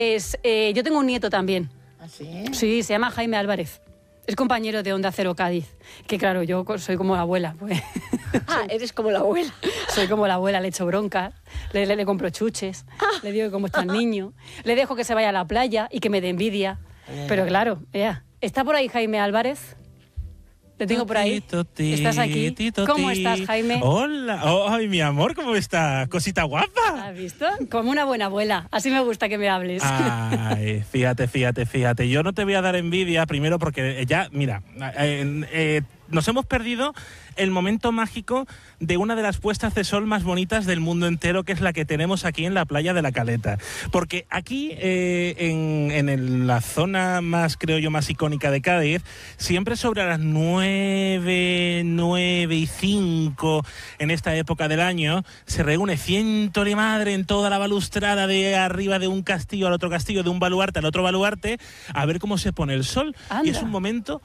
Yo tengo un nieto también. ¿Ah, sí? Sí, se llama Jaime Álvarez. Es compañero de Onda Cero Cádiz. Que claro, yo soy como la abuela. Pues. Ah, eres como la abuela. Soy como la abuela, le echo bronca, le compro chuches, le digo que cómo está el niño, le dejo que se vaya a la playa y que me dé envidia. Pero claro, ¿está por ahí Jaime Álvarez? Te tengo por ahí. ¿Estás aquí? ¿Cómo estás, Jaime? Hola. Ay, mi amor, ¿cómo estás? Cosita guapa. ¿Has visto? Como una buena abuela. Así me gusta que me hables. Ay, fíjate. Yo no te voy a dar envidia, primero porque ya, mira, nos hemos perdido el momento mágico de una de las puestas de sol más bonitas del mundo entero, que es la que tenemos aquí en la playa de La Caleta. Porque aquí, en la zona más, creo yo, más icónica de Cádiz, siempre sobre las 9:05 en esta época del año, se reúne ciento de madre en toda la balustrada de arriba de un castillo al otro castillo, de un baluarte al otro baluarte, a ver cómo se pone el sol. Anda. Y es un momento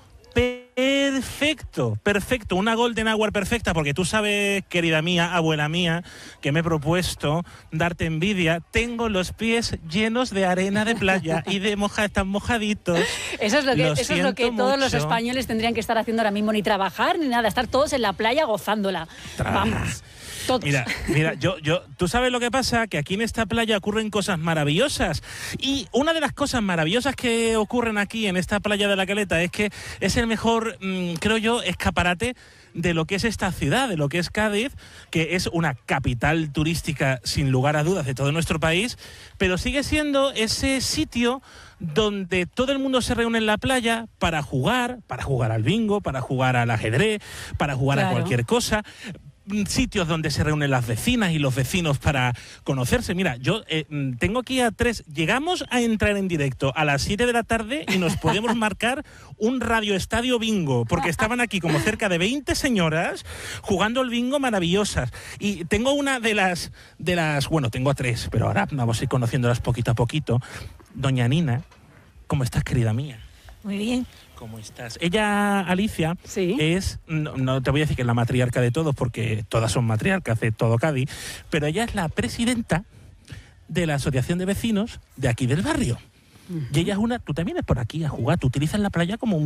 perfecto, una golden hour perfecta, porque tú sabes, querida mía, abuela mía, que me he propuesto darte envidia. Tengo los pies llenos de arena de playa y están mojaditos. Eso es lo que todos los españoles tendrían que estar haciendo ahora mismo, ni trabajar ni nada, estar todos en la playa gozándola. Vamos. Todos. Mira, tú sabes lo que pasa, que aquí en esta playa ocurren cosas maravillosas, y una de las cosas maravillosas que ocurren aquí en esta playa de La Caleta es que es el mejor, creo yo, escaparate de lo que es esta ciudad, de lo que es Cádiz, que es una capital turística sin lugar a dudas de todo nuestro país, pero sigue siendo ese sitio donde todo el mundo se reúne en la playa para jugar al bingo, para jugar al ajedrez, para jugar a cualquier cosa. Sitios donde se reúnen las vecinas y los vecinos para conocerse. Mira, yo tengo aquí a 3. Llegamos a entrar en directo a las 7 de la tarde y nos podemos marcar un radioestadio bingo, porque estaban aquí como cerca de 20 señoras jugando al bingo maravillosas. Y tengo una de las, bueno, tengo a 3, pero ahora vamos a ir conociéndolas poquito a poquito. Doña Nina, ¿cómo estás, querida mía? Muy bien. ¿Cómo estás? Ella, Alicia, ¿Sí? es, no te voy a decir que es la matriarca de todos, porque todas son matriarcas de todo Cádiz, pero ella es la presidenta de la asociación de vecinos de aquí del barrio. Y ella es tú también es por aquí a jugar, tú utilizas la playa como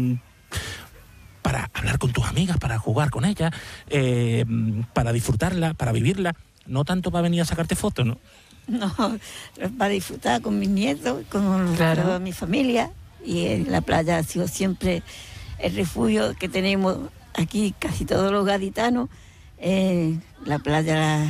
para hablar con tus amigas, para jugar con ellas, para disfrutarla, para vivirla, no tanto para venir a sacarte fotos, ¿no? No, para disfrutar con mis nietos, con toda mi familia. Y en la playa ha sido siempre el refugio que tenemos aquí casi todos los gaditanos. La playa...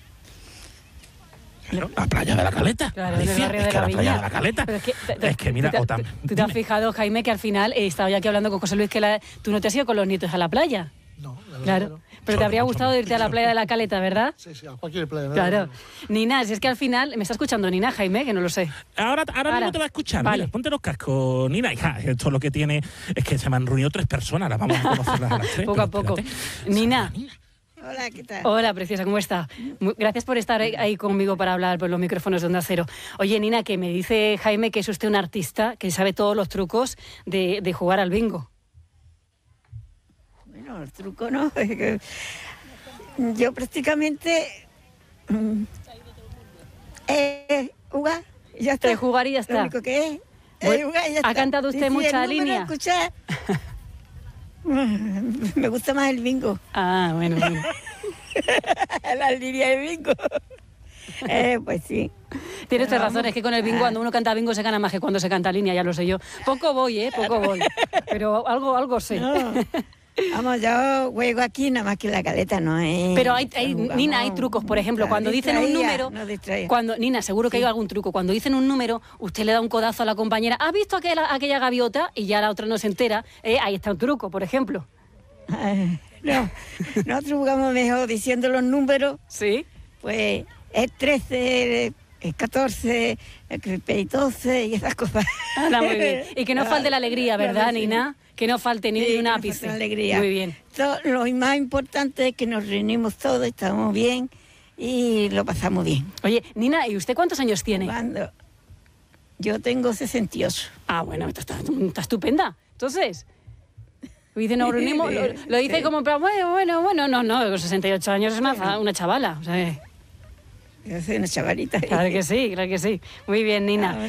La playa de La Caleta. Claro, Alicia, es que la playa de La Caleta. Es que mira, ¿tú te has fijado, Jaime, que al final he estado ya aquí hablando con José Luis, que tú no te has ido con los nietos a la playa? No, la verdad Claro. que no. Pero te habría gustado irte a la playa de La Caleta, ¿verdad? Sí, a cualquier playa. Claro. Nina, si es que al final... ¿Me está escuchando Nina, Jaime? Que no lo sé. Ahora mismo te va a escuchar. Vale. Mira, ponte los cascos, Nina. Hija, esto lo que tiene es que se me han reunido 3 personas. Las vamos a conocerlas a las 3. Poco a poco. Nina. Hola, ¿qué tal? Hola, preciosa, ¿cómo está? Gracias por estar ahí conmigo para hablar por los micrófonos de Onda Cero. Oye, Nina, que me dice Jaime que es usted un artista que sabe todos los trucos de jugar al bingo. Bueno, el truco no. Es que yo prácticamente jugar y ya está. Jugar y ya está. Lo único que es jugar y ya está. ¿Ha cantado usted Decir mucha el número, línea? Escuchar. Me gusta más el bingo. Ah, bueno. La línea de bingo. Pues sí. Tienes usted razón, es que con el bingo, cuando uno canta bingo se gana más que cuando se canta línea, ya lo sé yo. Poco voy, poco voy. Pero algo sé. No. Vamos, yo juego aquí nada más que en La Caleta, ¿no? Pero Nina, hay trucos, por ejemplo, cuando dicen un número, Nina, seguro que hay algún truco, cuando dicen un número, usted le da un codazo a la compañera, ¿has visto aquella gaviota? Y ya la otra no se entera, ahí está un truco, por ejemplo. No, nosotros jugamos mejor diciendo los números. ¿Sí? Pues es 13, es 14, es 12 y esas cosas. Anda, muy bien. Y que no falte la alegría, ¿verdad, Nina? Que no falte ni un ápice. La alegría. Muy bien. Lo más importante es que nos reunimos todos, estamos bien y lo pasamos bien. Oye, Nina, ¿y usted cuántos años tiene? Cuando yo tengo 68. Ah, bueno, está estupenda. Entonces, dice, nos reunimos, lo dice como, bueno, no, con 68 años es una chavala. O sea, Yo soy una chavalita. Claro que sí, claro que sí. Muy bien, Nina.